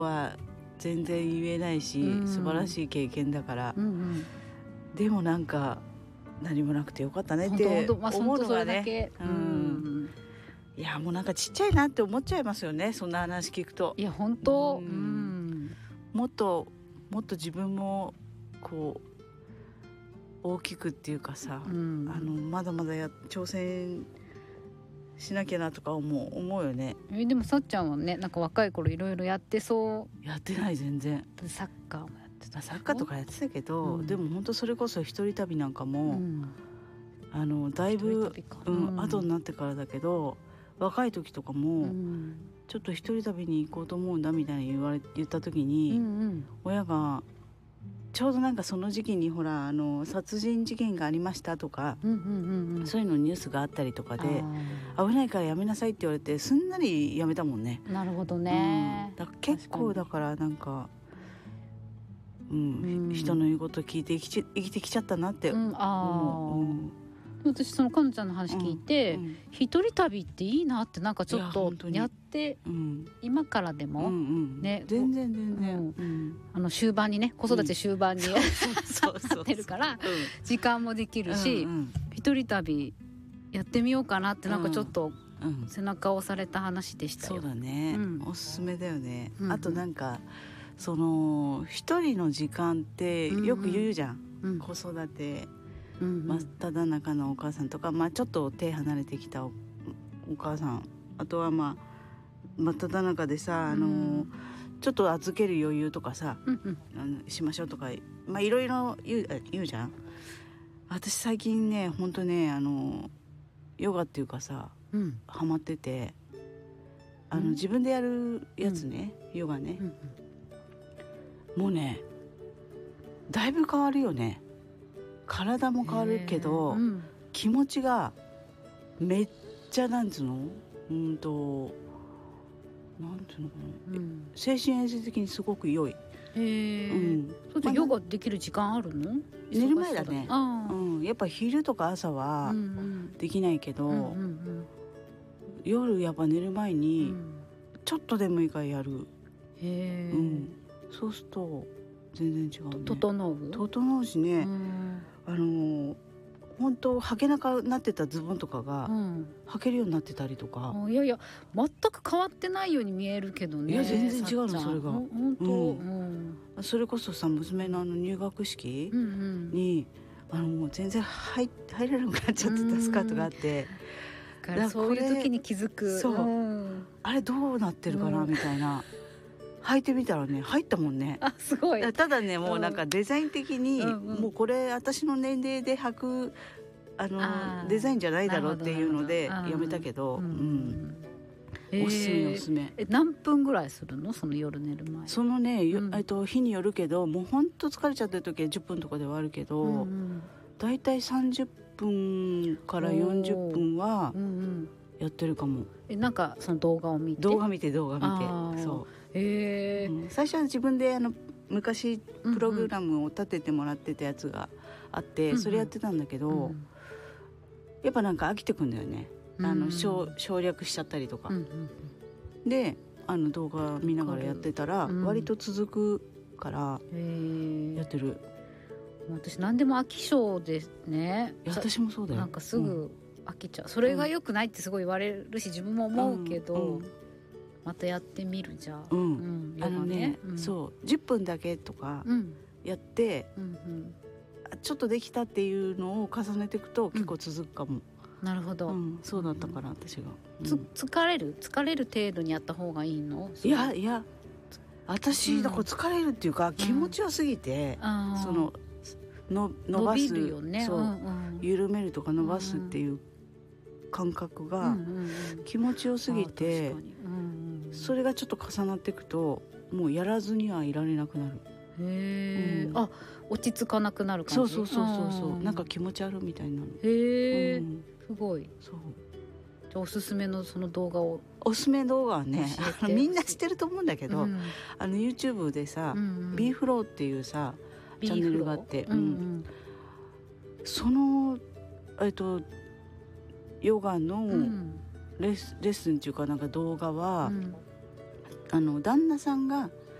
は全然言えないし、素晴らしい経験だから、でもなんか何もなくてよかったねって思うのがね、いやもうなんかちっちゃいなって思っちゃいますよね、そんな話聞くと。 いや本当、 もっと自分もこう大きくっていうかさ、まだまだ挑戦しなきゃなとか思うよね。 でもさっちゃんはね、なんか若い頃いろいろやってそう。 やってない、全然。 サッカーもやってた。 サッカーとかやってたけど、でも本当それこそ一人旅なんかも、だいぶ、後になってからだけど、若い時とかも、ちょっと一人旅に行こうと思うんだみたいに言った時に、親がちょうどなんかその時期にほら殺人事件がありましたとか、そういうのニュースがあったりとかで、危ないからやめなさいって言われてすんなりやめたもんね。 なるほどね、 だから結構だからなんか、人の言うこと聞いて生きてきちゃったなって思う。 私そのかのちゃんの話聞いて、一人旅っていいなってなんかちょっとやって、今からでも、ね、 全然、 終盤にね、子育て終盤になってるから時間もできるし、一人旅やってみようかなってなんかちょっと背中を押された話でしたよ。 そうだね、おすすめだよね。あとなんかその一人の時間ってよく言うじゃん、子育て真っただ中のお母さんとか、ちょっと手離れてきた お母さん、あとは真っただ中でさ、ちょっと預ける余裕とかさ、しましょうとか、いろいろ言うじゃん。私最近ね本当ねヨガっていうかさ、ハマってて、自分でやるやつね、ヨガね、もうねだいぶ変わるよね。体も変わるけど、気持ちがめっちゃなんつうの、なんていうのかな、精神衛生的にすごく良い。 それでヨガできる時間あるの？ 寝る前だね。やっぱ昼とか朝はできないけど、夜やっぱ寝る前にちょっとでもいいからやる。そうすると全然違うね。整うしね、本当履けなくなってたズボンとかが履けるようになってたりとか。 いやいや全く変わってないように見えるけどね。 いや全然違うのそれが。本当、それこそさ、娘の入学式に、もう全然入れなくなっちゃってたスカートがあって、 だからそういう時に気づく。 そう、あれどうなってるかなみたいな。履いてみたらね、入ったもんね。 すごい。 ただね、もうなんかデザイン的に、もうこれ私の年齢で履くデザインじゃないだろうっていうのでやめたけど、おすすめ。 何分ぐらいするの？その夜寝る前。 そのね、日によるけど、もうほんと疲れちゃってる時は10分とかではあるけど、だいたい30分から40分はやってるかも。 なんかその動画を見て。 そう。最初は自分で昔プログラムを立ててもらってたやつがあって、それやってたんだけど、やっぱなんか飽きてくんだよね。省略しちゃったりとか、で動画見ながらやってたら割と続くからやってる。 私何でも飽き性ですね。 私もそうだよ。 なんかすぐ飽きちゃう。それが良くないってすごい言われるし、自分も思うけど、またやってみる。じゃあそう10分だけとかやって、ちょっとできたっていうのを重ねていくと結構続くかも。 なるほど、 そうだったから私が、 疲れる程度にやった方がいいの？ いや私だから疲れるっていうか、気持ちよすぎて、その伸ばす、緩めるとか伸ばすっていう感覚が気持ちよすぎて、それがちょっと重なっていくともうやらずにはいられなくなる。 落ち着かなくなる感じ。 そうなんか気持ち悪いみたいになる。 すごい。そう。じゃあおすすめのその動画を。 おすすめ動画はね、みんな知ってると思うんだけど、YouTube でさ、B フローっていうさチャンネルがあって、そのヨガのレッスンっていうかなんか動画は、旦那さんが